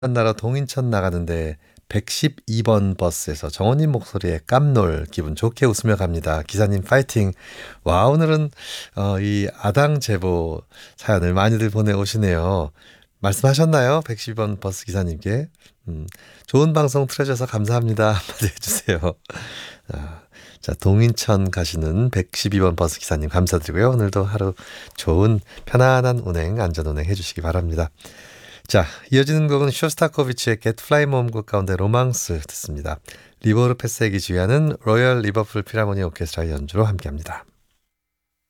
나라 동인천 나가는데 112번 버스에서 정원님 목소리에 깜놀 기분 좋게 웃으며 갑니다. 기사님 파이팅. 와 오늘은 이 아당 제보 사연을 많이들 보내오시네요. 말씀하셨나요? 112번 버스 기사님께. 좋은 방송 틀어줘서 감사합니다. 한마디 해주세요. 아, 자, 동인천 가시는 112번 버스 기사님 감사드리고요. 오늘도 하루 좋은 편안한 운행, 안전 운행 해주시기 바랍니다. 자, 이어지는 곡은 쇼스타코비치의 Get Fly 모음곡 가운데 로망스 듣습니다. 리버르 패스에게 지휘하는 로열 리버풀 필하모니 오케스트라 연주로 함께합니다.